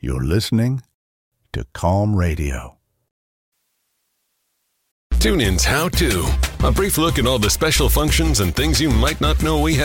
You're listening to Calm Radio. TuneIn's How To. A brief look at all the special functions and things you might not know we have.